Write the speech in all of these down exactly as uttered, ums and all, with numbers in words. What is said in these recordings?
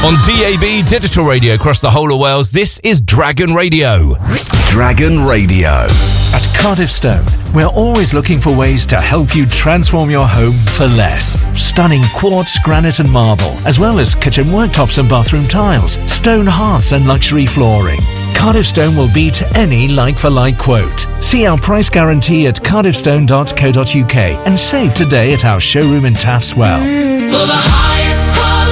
On D A B digital radio across the whole of Wales, this is Dragon Radio. Dragon Radio. At Cardiff Stone, we're always looking for ways to help you transform your home for less. Stunning quartz, granite and marble, as well as kitchen worktops and bathroom tiles, stone hearths and luxury flooring. Cardiff Stone will beat any like-for-like quote. See our price guarantee at cardiff stone dot co dot uk and save today at our showroom in Taffs Well. For the highest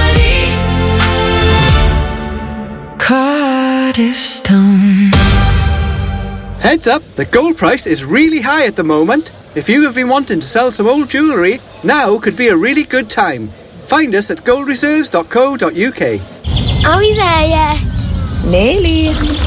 quality, Cardiff Stone. Heads up, the gold price is really high at the moment. If you have been wanting to sell some old jewellery, now could be a really good time. Find us at gold reserves dot co dot uk. Are we there yet? Nearly.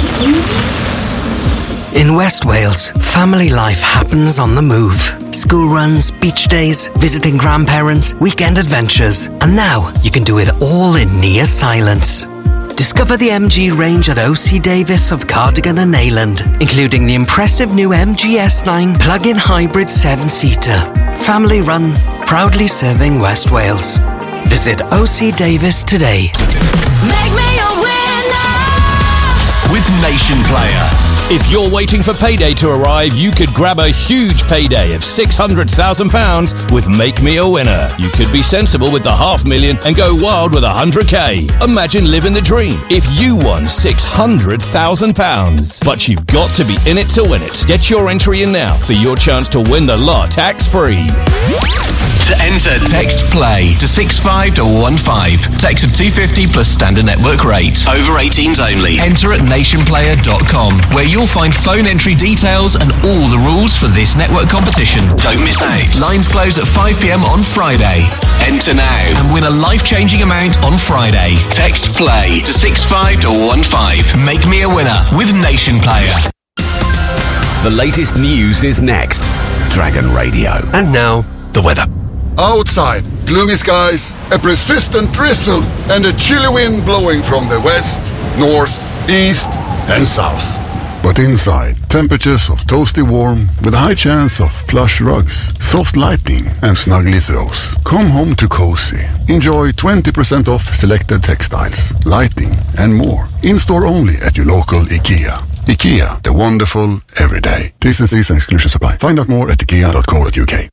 In West Wales, family life happens on the move. School runs, beach days, visiting grandparents, weekend adventures. And now you can do it all in near silence. Discover the M G range at O C Davis of Cardigan and Neyland, including the impressive new M G S nine plug-in hybrid seven-seater. Family run, proudly serving West Wales. Visit O C Davis today. Make me a winner With Nation Player. If you're waiting for payday to arrive, you could grab a huge payday of six hundred thousand pounds with Make Me a Winner. You could be sensible with the half million and go wild with one hundred k. Imagine living the dream if you won six hundred thousand pounds. But you've got to be in it to win it. Get your entry in now for your chance to win the lot tax-free. To enter, text PLAY to six five one one five. Text at two fifty plus standard network rate. Over eighteens only. Enter at nation player dot com, where you'll find phone entry details and all the rules for this network competition. Don't miss out. Lines close at five p m on Friday. Enter now and win a life-changing amount on Friday. Text PLAY to six five one one five. Make me a winner with Nation Player. The latest news is next. Dragon Radio. And now, the weather. Outside, gloomy skies, a persistent drizzle, and a chilly wind blowing from the west, north, east, and south. But inside, temperatures of toasty warm with a high chance of plush rugs, soft lighting, and snuggly throws. Come home to cozy. Enjoy twenty percent off selected textiles, lighting, and more. In-store only at your local IKEA. IKEA, the wonderful everyday. T's and C's and exclusions apply. Find out more at ikea dot co dot uk.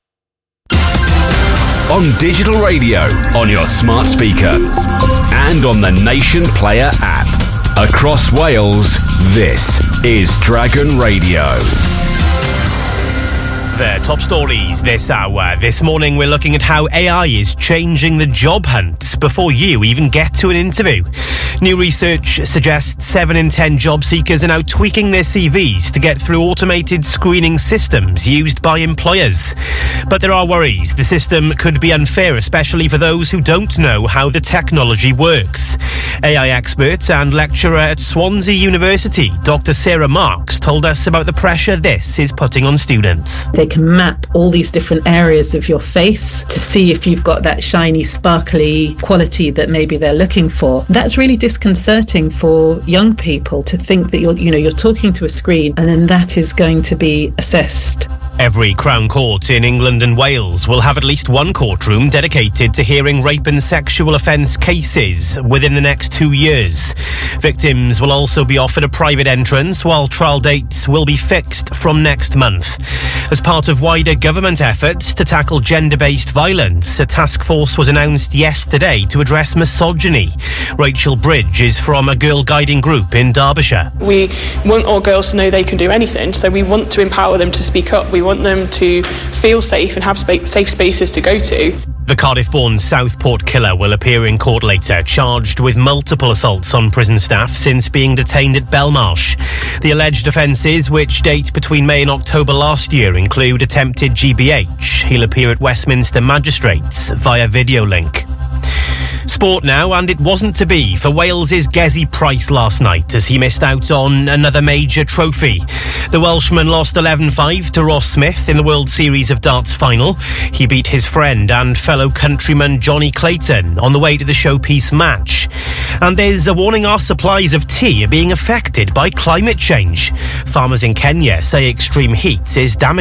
On digital radio, on your smart speaker, and on the Nation Player app. Across Wales, this is Dragon Radio. The top stories this hour. This morning we're looking at how A I is changing the job hunt before you even get to an interview. New research suggests seven in ten job seekers are now tweaking their C Vs to get through automated screening systems used by employers. But there are worries. The system could be unfair, especially for those who don't know how the technology works. A I expert and lecturer at Swansea University, Doctor Sarah Marks, told us about the pressure this is putting on students. They can map all these different areas of your face to see if you've got that shiny, sparkly quality that maybe they're looking for. That's really disconcerting for young people to think that you're, you know, you're talking to a screen and then that is going to be assessed. Every Crown Court in England and Wales will have at least one courtroom dedicated to hearing rape and sexual offence cases within the next two years. Victims will also be offered a private entrance, while trial dates will be fixed from next month. As part of wider government efforts to tackle gender-based violence, a task force was announced yesterday to address misogyny. Rachel Bridge is from a Girl Guiding Group in Derbyshire. We want all girls to know they can do anything, so we want to empower them to speak up. We want them to feel safe and have spa- safe spaces to go to. The Cardiff-born Southport killer will appear in court later, charged with multiple assaults on prison staff since being detained at Belmarsh. The alleged offences, which date between May and October last year, include attempted G B H. He'll appear at Westminster Magistrates via video link. Sport now, and it wasn't to be for Wales's Gezi Price last night as he missed out on another major trophy. The Welshman lost eleven five to Ross Smith in the World Series of Darts final. He beat his friend and fellow countryman Johnny Clayton on the way to the showpiece match. And there's a warning our supplies of tea are being affected by climate change. Farmers in Kenya say extreme heat is damaging